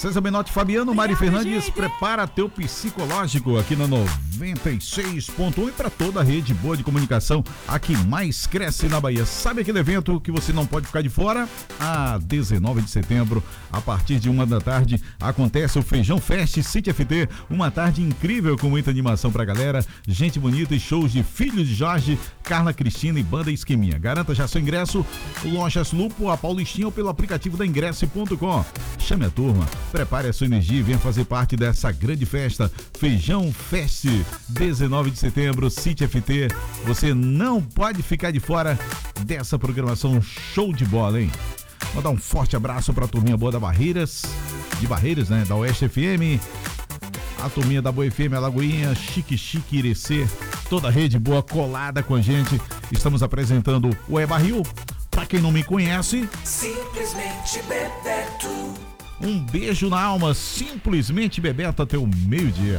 César Benotti, Fabiano, Mari Fernandes, prepara teu psicológico aqui na 96.1 e para toda a rede boa de comunicação, a que mais cresce na Bahia. Sabe aquele evento que você não pode ficar de fora? 19 de setembro, a partir de 1 da tarde, acontece o Feijão Fest City FT, uma tarde incrível com muita animação pra galera, gente bonita e shows de Filho de Jorge, Carla Cristina e Banda Esqueminha. Garanta já seu ingresso, Lojas Lupo, a Paulistinha ou pelo aplicativo da Ingresso.com. Chame a turma, prepare a sua energia e venha fazer parte dessa grande festa. Feijão Fest, 19 de setembro, City FT. Você não pode ficar de fora dessa programação show de bola, hein? Vou dar um forte abraço pra turminha boa da Barreiras, né? Da Oeste FM, a turminha da Boa FM, a Lagoinha, Chique Irecê, toda a rede boa colada com a gente. Estamos apresentando o É Barril. Pra quem não me conhece, Simplesmente Bebeto. Um beijo na alma, Simplesmente Bebeto até o meio-dia.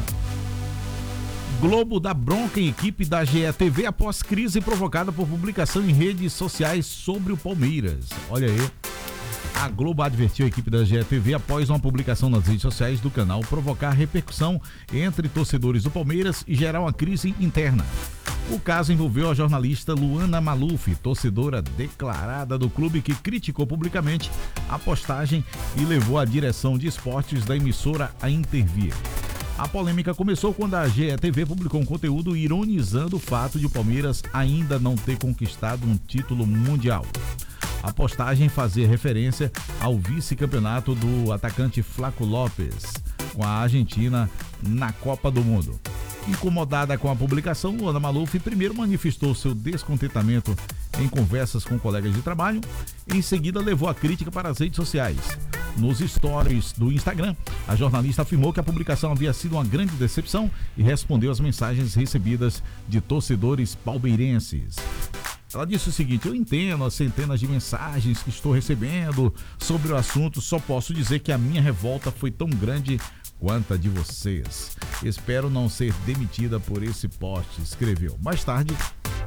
Globo dá bronca em equipe da GETV após crise provocada por publicação em redes sociais sobre o Palmeiras. Olha aí. A Globo advertiu a equipe da GETV após uma publicação nas redes sociais do canal provocar repercussão entre torcedores do Palmeiras e gerar uma crise interna. O caso envolveu a jornalista Luana Maluf, torcedora declarada do clube, que criticou publicamente a postagem e levou a direção de esportes da emissora a intervir. A polêmica começou quando a GETV publicou um conteúdo ironizando o fato de o Palmeiras ainda não ter conquistado um título mundial. A postagem fazia referência ao vice-campeonato do atacante Flaco Lopes com a Argentina na Copa do Mundo. Incomodada com a publicação, Luana Maluf primeiro manifestou seu descontentamento em conversas com colegas de trabalho, em seguida levou a crítica para as redes sociais. Nos stories do Instagram, a jornalista afirmou que a publicação havia sido uma grande decepção e respondeu às mensagens recebidas de torcedores palmeirenses. Ela disse o seguinte: eu entendo as centenas de mensagens que estou recebendo sobre o assunto, só posso dizer que a minha revolta foi tão grande quanto a de vocês. Espero não ser demitida por esse post, escreveu. Mais tarde,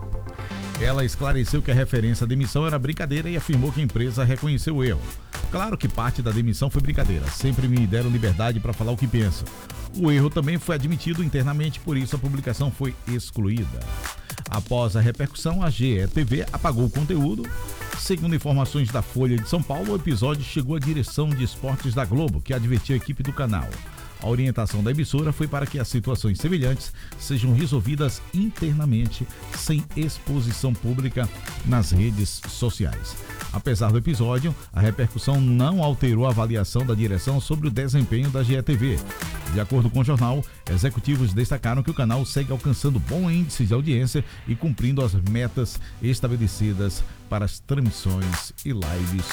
ela esclareceu que a referência à demissão era brincadeira e afirmou que a empresa reconheceu o erro. Claro que parte da demissão foi brincadeira, sempre me deram liberdade para falar o que penso. O erro também foi admitido internamente, por isso a publicação foi excluída. Após a repercussão, a GETV apagou o conteúdo. Segundo informações da Folha de São Paulo, o episódio chegou à direção de esportes da Globo, que advertiu a equipe do canal. A orientação da emissora foi para que as situações semelhantes sejam resolvidas internamente, sem exposição pública nas redes sociais. Apesar do episódio, a repercussão não alterou a avaliação da direção sobre o desempenho da GETV. De acordo com o jornal, executivos destacaram que o canal segue alcançando bom índice de audiência e cumprindo as metas estabelecidas para as transmissões e lives